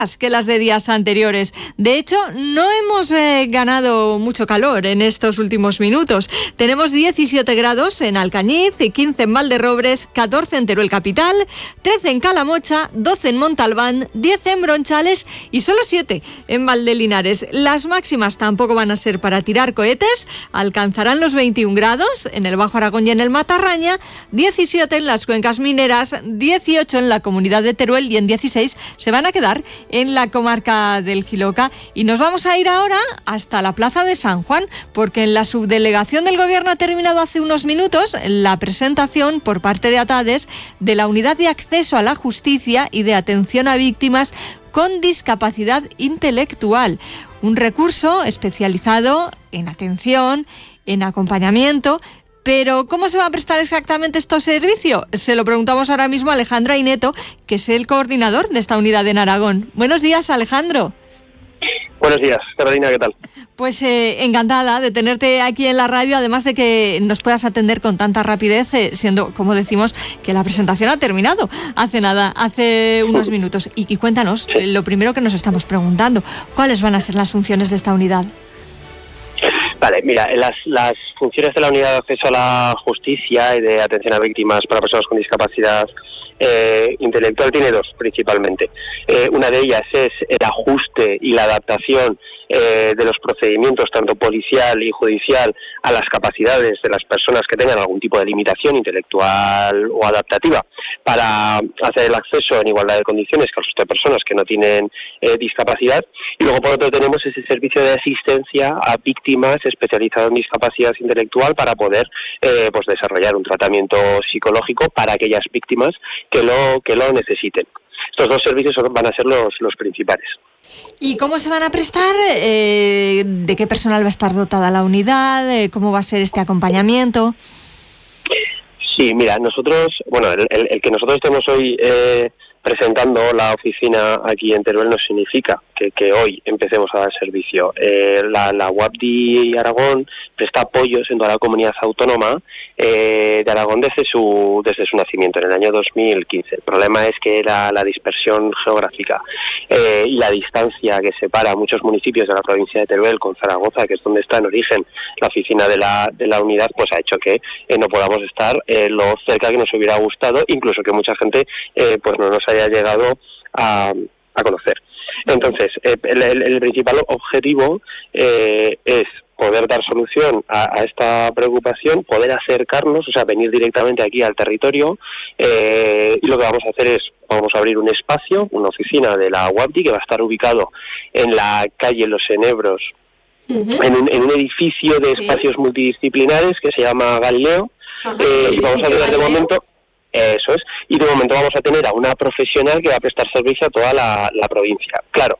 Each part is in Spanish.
que las de días anteriores. De hecho, no hemos ganado mucho calor en estos últimos minutos. Tenemos 17 grados en Alcañiz, 15 en Valderrobres, 14 en Teruel Capital, 13 en Calamocha, 12 en Montalbán, 10 en Bronchales y solo 7 en Valdelinares. Las máximas tampoco van a ser para tirar cohetes. Alcanzarán los 21 grados en el Bajo Aragón y en el Matarraña, 17 en las cuencas mineras, 18 en la comunidad de Teruel y en 16 se van a quedar en la comarca del Quiloca. Y nos vamos a ir ahora hasta la plaza de San Juan, porque en la subdelegación del Gobierno ha terminado hace unos minutos la presentación por parte de Atades de la Unidad de Acceso a la Justicia y de Atención a Víctimas con Discapacidad Intelectual, un recurso especializado en atención, en acompañamiento. Pero, ¿cómo se va a prestar exactamente este servicio? Se lo preguntamos ahora mismo a Alejandro Aineto, que es el coordinador de esta unidad en Aragón. Buenos días, Alejandro. Buenos días, Carolina, ¿qué tal? Pues encantada de tenerte aquí en la radio, además de que nos puedas atender con tanta rapidez, siendo, como decimos, que la presentación ha terminado hace unos minutos. Y cuéntanos, lo primero que nos estamos preguntando, ¿cuáles van a ser las funciones de esta unidad? Vale, mira, las funciones de la Unidad de Acceso a la Justicia y de Atención a Víctimas para Personas con Discapacidad Intelectual tiene dos, principalmente. Una de ellas es el ajuste y la adaptación de los procedimientos, tanto policial y judicial, a las capacidades de las personas que tengan algún tipo de limitación intelectual o adaptativa, para hacer el acceso en igualdad de condiciones que al resto de personas que no tienen discapacidad. Y luego, por otro, tenemos ese servicio de asistencia a víctimas especializado en discapacidad intelectual para poder pues desarrollar un tratamiento psicológico para aquellas víctimas que lo necesiten. Estos dos servicios van a ser los principales. ¿Y cómo se van a prestar? ¿De qué personal va a estar dotada la unidad? ¿Cómo va a ser este acompañamiento? Sí, mira, nosotros, bueno, el que nosotros estemos hoy presentando la oficina aquí en Teruel no significa que hoy empecemos a dar servicio. La UAPDI Aragón presta apoyos en toda la comunidad autónoma de Aragón desde su nacimiento, en el año 2015. El problema es que la dispersión geográfica y la distancia que separa muchos municipios de la provincia de Teruel con Zaragoza, que es donde está en origen la oficina de la unidad, pues ha hecho que no podamos estar lo cerca que nos hubiera gustado, incluso que mucha gente pues no nos haya llegado a conocer. Entonces, el principal objetivo es poder dar solución a esta preocupación, poder acercarnos, o sea, venir directamente aquí al territorio, y lo que vamos a hacer es, vamos a abrir un espacio, una oficina de la UAPDI, que va a estar ubicado en la calle Los Enebros, en un edificio de espacios multidisciplinares que se llama Galileo, y vamos a tener de momento... Eso es, y de momento vamos a tener a una profesional que va a prestar servicio a toda la provincia. Claro,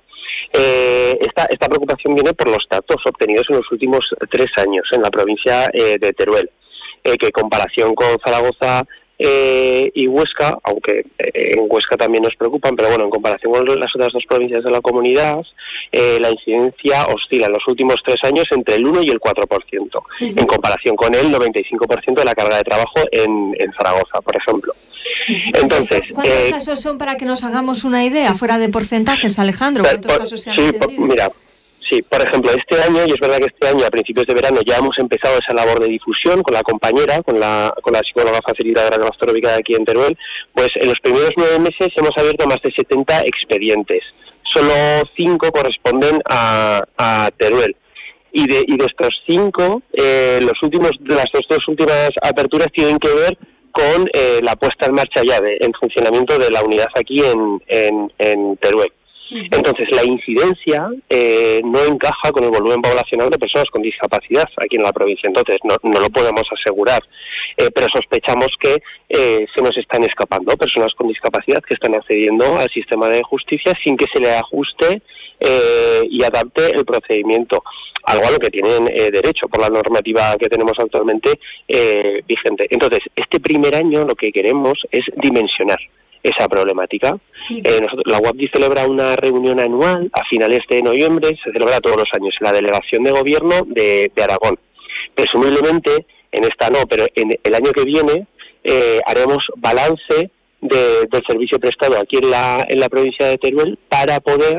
esta preocupación viene por los datos obtenidos en los últimos 3 años en la provincia de Teruel, que en comparación con Zaragoza y Huesca, aunque en Huesca también nos preocupan, pero bueno, en comparación con las otras dos provincias de la comunidad, la incidencia oscila en los últimos 3 años entre el 1 y el 4%, en comparación con el 95% de la carga de trabajo en Zaragoza, por ejemplo. Entonces, ¿cuántos casos son, para que nos hagamos una idea, fuera de porcentajes, Alejandro? ¿Cuántos casos se han atendido? Mira, sí, por ejemplo, este año, y es verdad que este año, a principios de verano, ya hemos empezado esa labor de difusión con la compañera, con la psicóloga facilitadora que va a estar ubicada aquí en Teruel, pues en los primeros 9 meses hemos abierto más de 70 expedientes. Solo 5 corresponden a Teruel. Y de estos 5, las dos últimas aperturas tienen que ver con la puesta en marcha ya en funcionamiento de la unidad aquí en Teruel. Entonces, la incidencia no encaja con el volumen poblacional de personas con discapacidad aquí en la provincia. Entonces, no lo podemos asegurar, pero sospechamos que se nos están escapando personas con discapacidad que están accediendo al sistema de justicia sin que se le ajuste y adapte el procedimiento, algo a lo que tienen derecho por la normativa que tenemos actualmente vigente. Entonces, este primer año lo que queremos es dimensionar esa problemática. La UAPDI celebra una reunión anual a finales de noviembre, se celebra todos los años en la Delegación de Gobierno de Aragón. Presumiblemente, en esta no, pero en el año que viene haremos balance del servicio prestado aquí en la provincia de Teruel para poder